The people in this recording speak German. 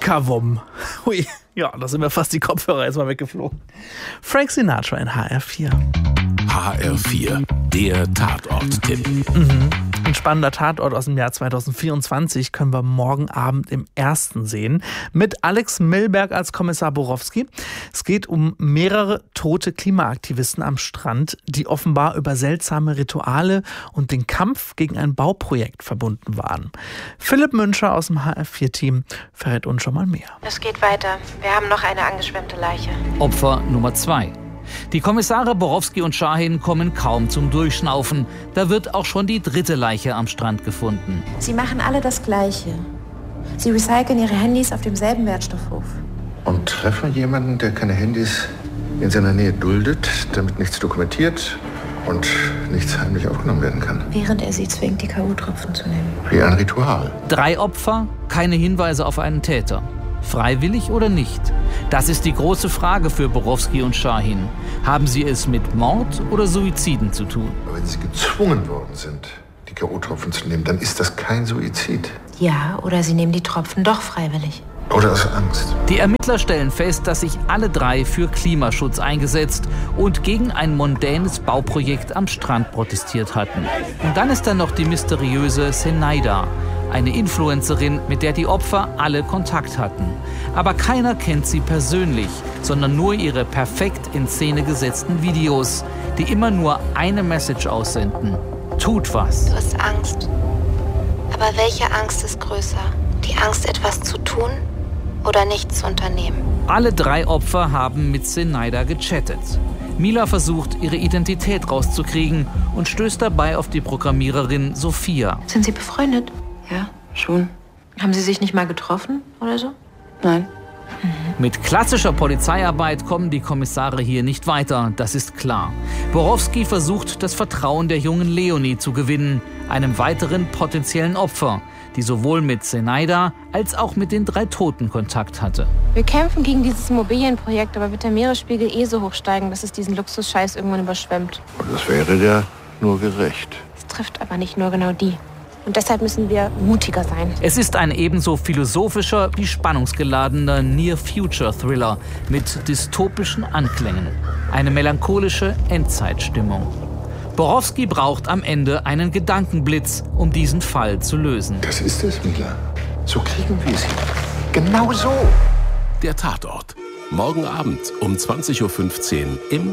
Kavum. Hui, ja, da sind mir fast die Kopfhörer jetzt mal weggeflogen. Frank Sinatra in HR4. HR4, der Tatort-Tipp. Ein spannender Tatort aus dem Jahr 2024 können wir morgen Abend im Ersten sehen. Mit Alex Milberg als Kommissar Borowski. Es geht um mehrere tote Klimaaktivisten am Strand, die offenbar über seltsame Rituale und den Kampf gegen ein Bauprojekt verbunden waren. Philipp Müncher aus dem HR4-Team verrät uns schon mal mehr. Es geht weiter. Wir haben noch eine angeschwemmte Leiche. Opfer Nummer 2. Die Kommissare Borowski und Shahin kommen kaum zum Durchschnaufen. Da wird auch schon die 3. Leiche am Strand gefunden. Sie machen alle das Gleiche. Sie recyceln ihre Handys auf demselben Wertstoffhof. Und treffen jemanden, der keine Handys in seiner Nähe duldet, damit nichts dokumentiert und nichts heimlich aufgenommen werden kann. Während er sie zwingt, die K.O.-Tropfen zu nehmen. Wie ein Ritual. 3 Opfer, keine Hinweise auf einen Täter. Freiwillig oder nicht? Das ist die große Frage für Borowski und Shahin. Haben sie es mit Mord oder Suiziden zu tun? Aber wenn sie gezwungen worden sind, die K.O.-Tropfen zu nehmen, dann ist das kein Suizid. Ja, oder sie nehmen die Tropfen doch freiwillig. Oder aus Angst. Die Ermittler stellen fest, dass sich alle 3 für Klimaschutz eingesetzt und gegen ein mondänes Bauprojekt am Strand protestiert hatten. Und dann ist da noch die mysteriöse Zenaida, eine Influencerin, mit der die Opfer alle Kontakt hatten. Aber keiner kennt sie persönlich, sondern nur ihre perfekt in Szene gesetzten Videos, die immer nur eine Message aussenden. Tut was. Du hast Angst. Aber welche Angst ist größer? Die Angst, etwas zu tun oder nichts zu unternehmen? Alle 3 Opfer haben mit Zenaida gechattet. Mila versucht, ihre Identität rauszukriegen und stößt dabei auf die Programmiererin Sophia. Sind Sie befreundet? Ja, schon. Haben Sie sich nicht mal getroffen oder so? Nein. Mit klassischer Polizeiarbeit kommen die Kommissare hier nicht weiter, das ist klar. Borowski versucht, das Vertrauen der jungen Leonie zu gewinnen, einem weiteren potenziellen Opfer, die sowohl mit Zenaida als auch mit den 3 Toten Kontakt hatte. Wir kämpfen gegen dieses Immobilienprojekt, aber wird der Meeresspiegel so hoch steigen, dass es diesen Luxusscheiß irgendwann überschwemmt. Und das wäre ja nur gerecht. Es trifft aber nicht nur genau die. Und deshalb müssen wir mutiger sein. Es ist ein ebenso philosophischer wie spannungsgeladener Near-Future-Thriller mit dystopischen Anklängen. Eine melancholische Endzeitstimmung. Borowski braucht am Ende einen Gedankenblitz, um diesen Fall zu lösen. Das ist es, Mila. So kriegen wir sie. Genau so. Der Tatort. Morgen Abend um 20:15 Uhr im